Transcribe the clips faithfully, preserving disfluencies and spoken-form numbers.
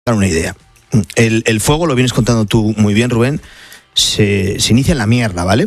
Dar una idea. El, el fuego, lo vienes contando tú muy bien, Rubén, se, se inicia en la Mierla, ¿vale?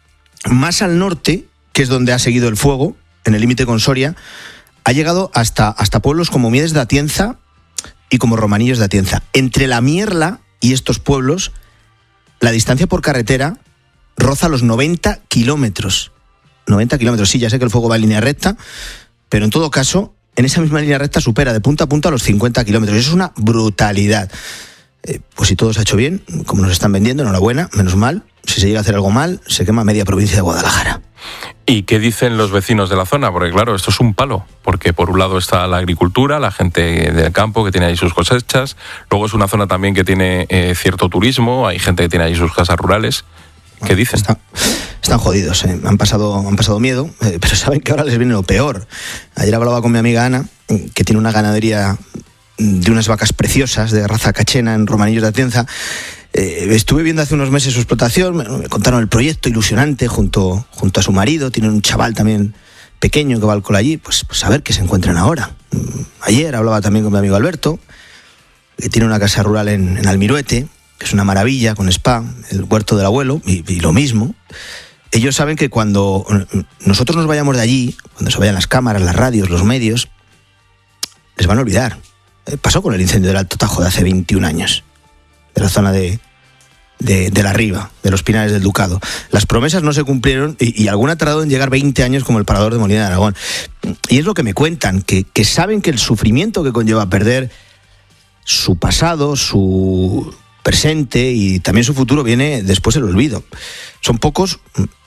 Más al norte, que es donde ha seguido el fuego, en el límite con Soria, ha llegado hasta, hasta pueblos como Miedes de Atienza y como Romanillos de Atienza. Entre la Mierla y estos pueblos, la distancia por carretera roza los noventa kilómetros. noventa kilómetros, sí, ya sé que el fuego va en línea recta, pero en todo caso, en esa misma línea recta supera de punta a punta los cincuenta kilómetros. Eso es una brutalidad. Eh, pues si todo se ha hecho bien, como nos están vendiendo, enhorabuena, menos mal. Si se llega a hacer algo mal, se quema media provincia de Guadalajara. ¿Y qué dicen los vecinos de la zona? Porque claro, esto es un palo, porque por un lado está la agricultura, la gente del campo que tiene ahí sus cosechas, luego es una zona también que tiene eh, cierto turismo, hay gente que tiene ahí sus casas rurales. ¿Qué dicen? Está, están jodidos, ¿eh? han, pasado, han pasado miedo, eh, pero saben que ahora les viene lo peor. Ayer hablaba con mi amiga Ana, que tiene una ganadería de unas vacas preciosas de raza cachena en Romanillos de Atienza. Eh, estuve viendo hace unos meses su explotación, me, me contaron el proyecto ilusionante junto, junto a su marido, tienen un chaval también pequeño que va al cole allí, pues, pues a ver qué se encuentran ahora. Ayer hablaba también con mi amigo Alberto, que tiene una casa rural en, en Almiruete, que es una maravilla, con spa, el huerto del abuelo, y, y lo mismo. Ellos saben que cuando nosotros nos vayamos de allí, cuando se vayan las cámaras, las radios, los medios, les van a olvidar. Eh, pasó con el incendio del Alto Tajo de hace veintiún años, de la zona de, de, de la Riva, de los Pinares del Ducado. Las promesas no se cumplieron y, y alguna ha tardado en llegar veinte años, como el parador de Molina de Aragón. Y es lo que me cuentan, que, que saben que el sufrimiento que conlleva perder su pasado, su presente y también su futuro viene después el olvido. Son pocos,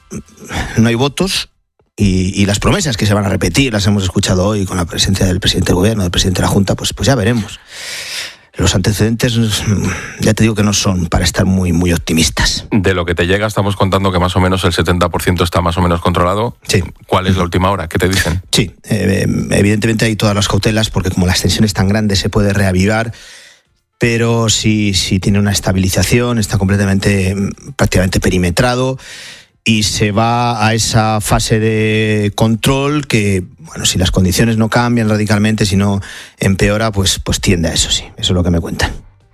no hay votos y, y las promesas que se van a repetir las hemos escuchado hoy con la presencia del presidente del gobierno, del presidente de la Junta, pues, pues ya veremos. Los antecedentes, ya te digo que no son para estar muy, muy optimistas. De lo que te llega, estamos contando que más o menos el setenta por ciento está más o menos controlado. Sí. ¿Cuál es la última hora? ¿Qué te dicen? Sí, eh, evidentemente hay todas las cautelas porque como la extensión es tan grande se puede reavivar, pero si, si tiene una estabilización, está completamente, prácticamente perimetrado y se va a esa fase de control que, bueno, si las condiciones no cambian radicalmente, si no empeora, pues, pues tiende a eso, sí. Eso es lo que me cuentan.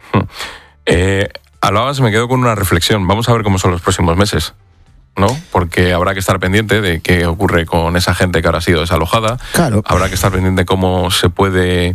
Eh, hablabas, me quedo con una reflexión. Vamos a ver cómo son los próximos meses, ¿no? Porque habrá que estar pendiente de qué ocurre con esa gente que ahora ha sido desalojada. Claro. Habrá que estar pendiente de cómo se puede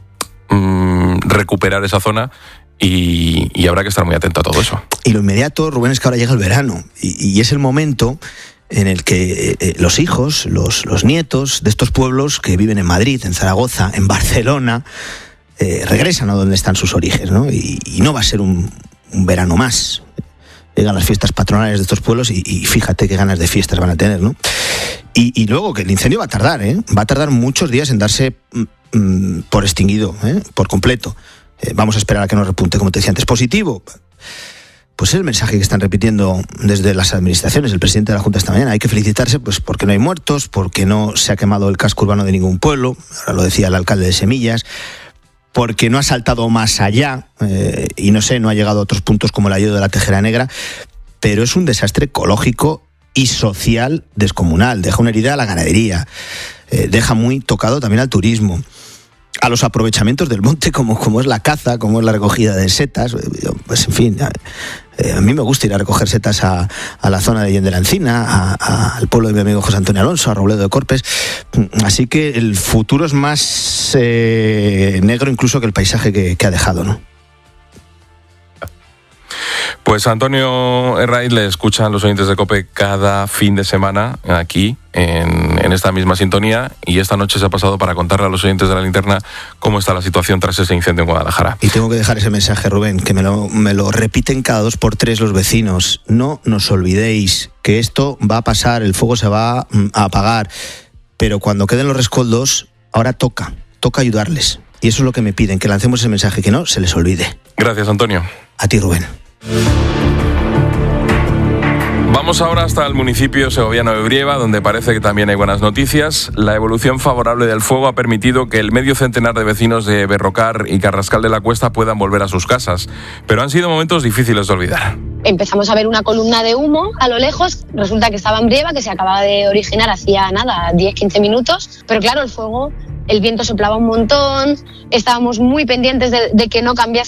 mmm, recuperar esa zona. Y, y habrá que estar muy atento a todo eso. Y lo inmediato, Rubén, es que ahora llega el verano y, y es el momento en el que eh, los hijos, los, los nietos de estos pueblos que viven en Madrid, en Zaragoza, en Barcelona, eh, regresan a donde están sus orígenes, ¿no? Y, y no va a ser un, un verano más. Llegan las fiestas patronales de estos pueblos y, y fíjate qué ganas de fiestas van a tener, ¿no? Y, y luego que el incendio va a tardar, ¿eh? Va a tardar muchos días en darse mm, por extinguido, ¿eh? Por completo. Eh, vamos a esperar a que nos repunte, como te decía antes. Positivo, pues es el mensaje que están repitiendo desde las administraciones, el presidente de la Junta esta mañana. Hay que felicitarse pues porque no hay muertos, porque no se ha quemado el casco urbano de ningún pueblo, ahora lo decía el alcalde de Semillas, porque no ha saltado más allá, eh, y no sé, no ha llegado a otros puntos como el ayodo de la Tejera Negra, pero es un desastre ecológico y social descomunal. Deja una herida a la ganadería, eh, deja muy tocado también al turismo, a los aprovechamientos del monte, como, como es la caza, como es la recogida de setas. Pues en fin, a, a mí me gusta ir a recoger setas a, a la zona de Yen de la Encina, a, a, al pueblo de mi amigo José Antonio Alonso, a Robledo de Corpes. Así que el futuro es más eh, negro incluso que el paisaje que, que ha dejado, ¿no? Pues Antonio Herraiz le escuchan los oyentes de COPE cada fin de semana aquí en, en esta misma sintonía y esta noche se ha pasado para contarle a los oyentes de La Linterna cómo está la situación tras ese incendio en Guadalajara. Y tengo que dejar ese mensaje, Rubén, que me lo, me lo repiten cada dos por tres los vecinos. No nos olvidéis que esto va a pasar, el fuego se va a apagar, pero cuando queden los rescoldos, ahora toca, toca ayudarles. Y eso es lo que me piden, que lancemos ese mensaje, que no se les olvide. Gracias, Antonio. A ti, Rubén. Vamos ahora hasta el municipio segoviano de Brieva, donde parece que también hay buenas noticias. La evolución favorable del fuego ha permitido que el medio centenar de vecinos de Berrocar y Carrascal de la Cuesta puedan volver a sus casas. Pero han sido momentos difíciles de olvidar. Empezamos a ver una columna de humo a lo lejos. Resulta que estaba en Brieva, que se acababa de originar hacía nada, diez a quince minutos. Pero claro, el fuego el viento soplaba un montón, estábamos muy pendientes de, de que no cambiase